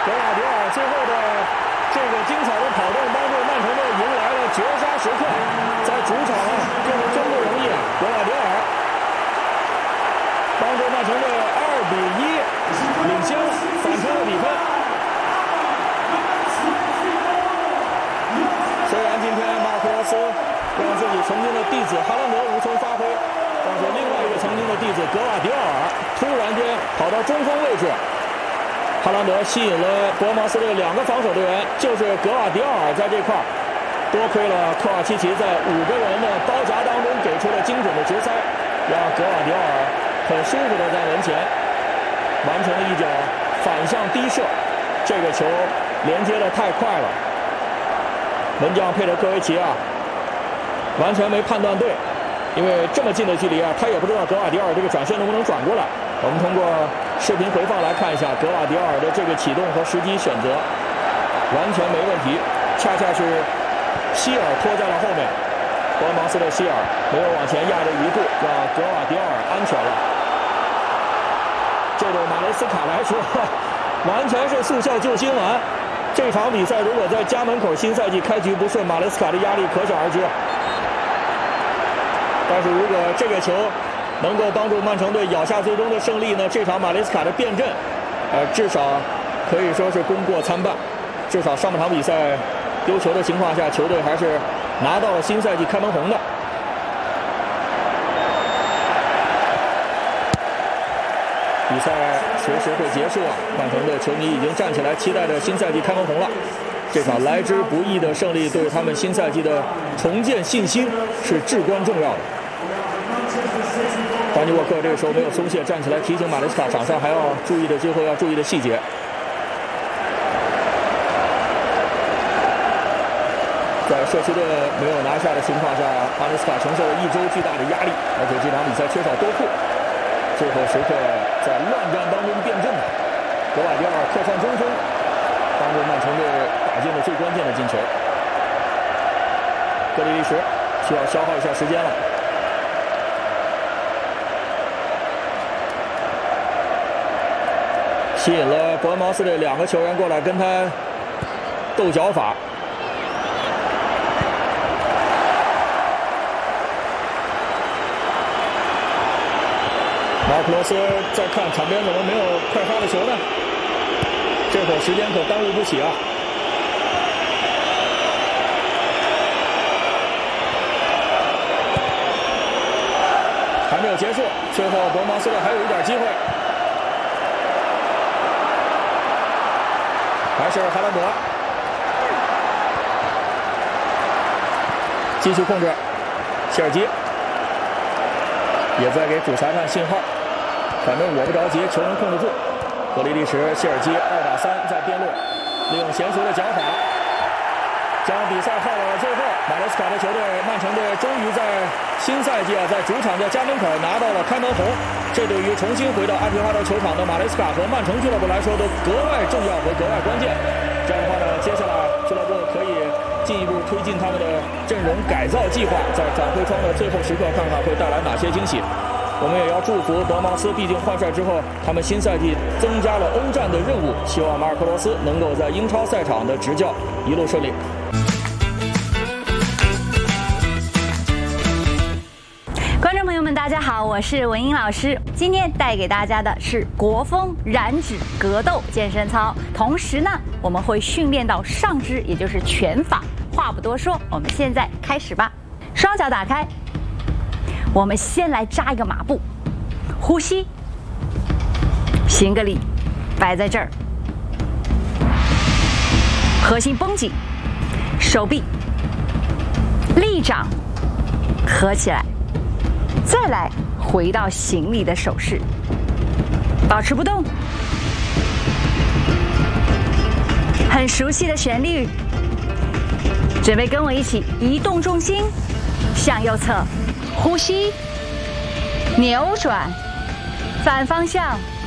格瓦迪奥尔最后的这个精彩的跑动，帮助曼城队迎来了绝杀时刻。在主场啊，这是真不容易啊！格瓦迪奥尔帮助曼城队2比1领先，反超了比分。虽然今天马克罗斯让自己曾经的弟子哈兰德无从发挥，但是另外一个曾经的弟子格瓦迪奥尔突然间跑到中锋位置，哈兰德吸引了伯恩茅斯队2个防守队员，就是格瓦迪奥尔在这块儿。多亏了科瓦契奇在5个人的包夹当中给出了精准的直塞，让格瓦迪奥尔很舒服的在门前完成了一脚反向低射，这个球连接的太快了，门将佩德科维奇啊完全没判断对，因为这么近的距离啊，他也不知道格瓦迪奥尔这个转身能不能转过来。我们通过视频回放来看一下格瓦迪奥尔的这个启动和时机选择完全没问题，恰恰是希尔拖在了后面，伯恩茅斯的希尔没有往前压的余度，让格瓦迪奥尔安全了。这对马雷斯卡来说完全是速效救心丸。这场比赛如果在家门口新赛季开局不顺，马雷斯卡的压力可想而知。但是如果这个球能够帮助曼城队咬下最终的胜利呢，这场马雷斯卡的变阵至少可以说是功过参半，至少上半场比赛丢球的情况下，球队还是拿到了新赛季开门红的。比赛随时会结束啊！曼城队球迷已经站起来期待着新赛季开门红了。这场来之不易的胜利对他们新赛季的重建信心是至关重要的。丹尼沃克这个时候没有松懈，站起来提醒马雷斯卡场上还要注意的最后要注意的细节。在社区队没有拿下的情况下，马雷斯卡承受了1周巨大的压力，而且这场比赛缺少多库。最后时刻在乱战当中变阵的格瓦迪奥尔客串中锋，帮助曼城队打进了最关键的进球。格里利什需要消耗一下时间了。吸引了伯恩茅斯队2个球员过来跟他斗脚法。马克罗斯在看场边怎么没有快发的球呢？这会儿时间可耽误不起啊！还没有结束，最后伯恩茅斯队还有一点机会，还是哈兰德继续控制，切尔基也在给主裁判信号，反正我不着急，球能控制住。格里利什、谢尔基2打3在边路，利用娴熟的脚法，将比赛耗到了最后。马雷斯卡的球队曼城队终于在新赛季在主场在家门口拿到了开门红，这对于重新回到阿提哈德球场的马雷斯卡和曼城俱乐部来说都格外重要和格外关键。这样的话呢，接下来俱乐部可以进一步推进他们的阵容改造计划，在转会窗的最后时刻看看会带来哪些惊喜。我们也要祝福伯恩茅斯，毕竟换帅之后，他们新赛季增加了欧战的任务，希望马尔科罗斯能够在英超赛场的执教一路顺利。 观众朋友们，大家好，我是文英老师。今天带给大家的是国风燃脂格斗健身操，同时呢，我们会训练到上肢，也就是拳法。话不多说，我们现在开始吧。双脚打开，我们先来扎一个马步，呼吸，行个礼，摆在这儿，核心绷紧，手臂立掌，合起来。再来回到行礼的手势，保持不动。很熟悉的旋律，准备跟我一起移动重心，向右侧，呼吸，扭转，反方向，